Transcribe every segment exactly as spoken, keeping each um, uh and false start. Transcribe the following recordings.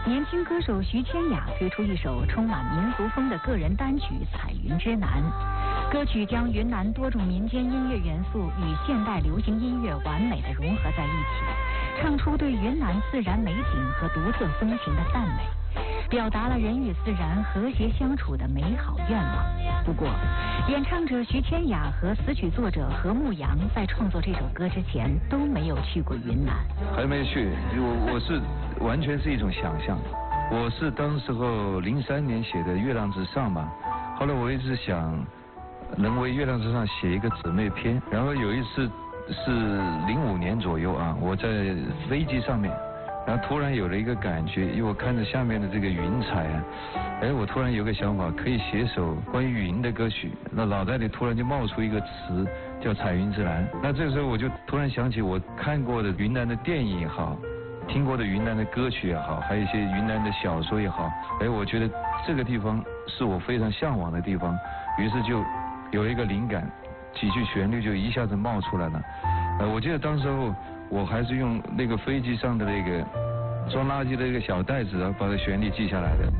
年轻歌手徐千雅推出一首充满民族风的个人单曲《彩云之南》。歌曲将云南多种民间音乐元素与现代流行音乐完美地融合在一起，唱出对云南自然美景和独特风情的赞美，表达了人与自然和谐相处的美好愿望。不过，演唱者徐千雅和词曲作者何牧阳在创作这首歌之前都没有去过云南。 还没去，我我是完全是一种想象。我是当时候零三年写的《月亮之上》吧，后来我一直想能为《月亮之上》写一个姊妹篇，然后有一次是零五年左右啊，我在飞机上面。然后突然有了一个感觉，因为我看着下面的这个云彩啊，哎，我突然有个想法，可以写首关于云的歌曲。那脑袋里突然就冒出一个词，叫彩云之南。那这个时候我就突然想起我看过的云南的电影也好，听过的云南的歌曲也好，还有一些云南的小说也好，哎，我觉得这个地方是我非常向往的地方，于是就有一个灵感，几句旋律就一下子冒出来了。呃，我记得当时候我还是用那个飞机上的那个装垃圾的一个小袋子啊，把这旋律记下来的。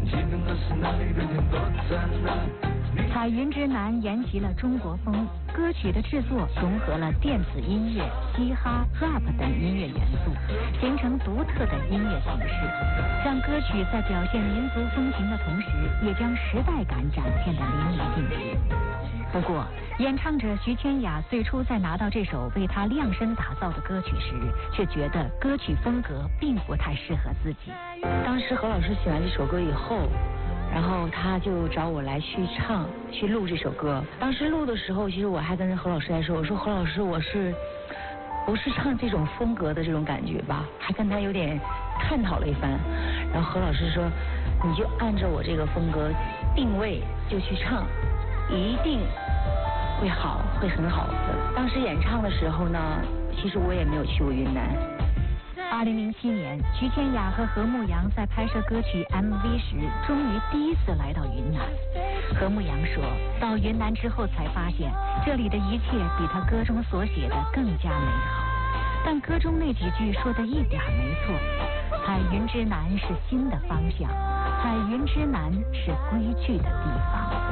彩云之南沿袭了中国风，歌曲的制作融合了电子音乐、嘻哈、rap 等音乐元素，形成独特的音乐形式，让歌曲在表现民族风情的同时，也将时代感展现得淋漓尽致。不过，演唱者徐千雅最初在拿到这首为她量身打造的歌曲时，却觉得歌曲风格并不太适合自己。 当时何老师写完这首歌以后，然后他就找我来去唱、去录这首歌。当时录的时候，其实我还跟何老师来说，我说何老师，我是不是唱这种风格的这种感觉吧？还跟他有点探讨了一番。然后何老师说，你就按照我这个风格定位就去唱，一定会好，会很好的。当时演唱的时候呢，其实我也没有去过云南。 二零零七年，徐千雅和何牧阳在拍摄歌曲 M V 时，终于第一次来到云南。何牧阳说，到云南之后才发现，这里的一切比他歌中所写的更加美好。但歌中那几句说的一点没错，彩云之南是新的方向，彩云之南是归去的地方。